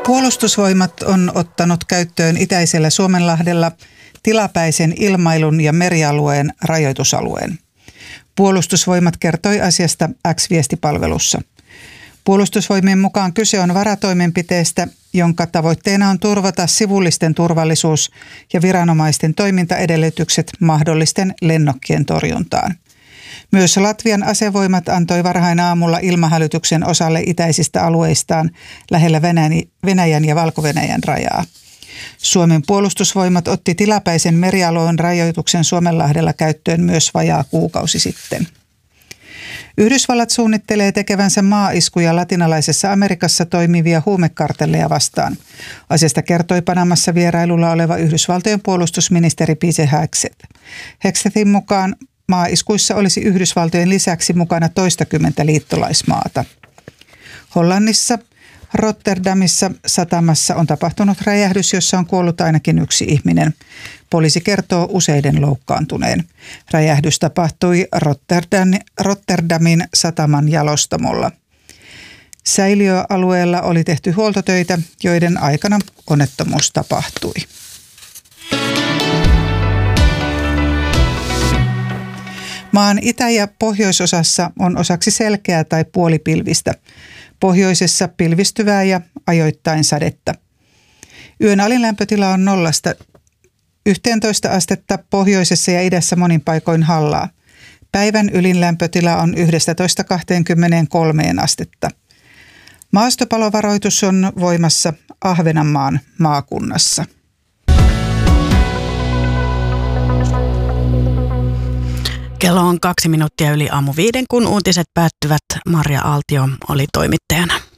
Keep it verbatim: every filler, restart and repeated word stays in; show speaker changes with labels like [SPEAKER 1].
[SPEAKER 1] Puolustusvoimat on ottanut käyttöön itäisellä Suomenlahdella tilapäisen ilmailun ja merialueen rajoitusalueen. Puolustusvoimat kertoi asiasta X-viestipalvelussa. Puolustusvoimien mukaan kyse on varatoimenpiteestä, jonka tavoitteena on turvata sivullisten turvallisuus ja viranomaisten toimintaedellytykset mahdollisten lennokkien torjuntaan. Myös Latvian asevoimat antoi varhain aamulla ilmahälytyksen osalle itäisistä alueistaan lähellä Venäjän ja Valko-Venäjän rajaa. Suomen puolustusvoimat otti tilapäisen merialueen rajoituksen Suomenlahdella käyttöön myös vajaa kuukausi sitten. Yhdysvallat suunnittelee tekevänsä maaiskuja latinalaisessa Amerikassa toimivia huumekartelleja vastaan. Asiasta kertoi Panamassa vierailulla oleva Yhdysvaltojen puolustusministeri Pete Hegseth. Hegstethin mukaan maaiskuissa olisi Yhdysvaltojen lisäksi mukana toistakymmentä liittolaismaata. Hollannissa Rotterdamissa satamassa on tapahtunut räjähdys, jossa on kuollut ainakin yksi ihminen. Poliisi kertoo useiden loukkaantuneen. Räjähdys tapahtui Rotterdam, Rotterdamin sataman jalostamolla. Säiliöalueella oli tehty huoltotöitä, joiden aikana onnettomuus tapahtui. Maan itä- ja pohjoisosassa on osaksi selkeää tai puolipilvistä. Pohjoisessa pilvistyvää ja ajoittain sadetta. Yön alinlämpötila on nollasta yhteentoista astetta, pohjoisessa ja idässä monin paikoin hallaa. Päivän ylinlämpötila on yksitoista kaksikymmentäkolme astetta. Maastopalovaroitus on voimassa Ahvenanmaan maakunnassa.
[SPEAKER 2] Kello on kaksi minuuttia yli aamu viiden, kun uutiset päättyvät. Marja Aaltio oli toimittajana.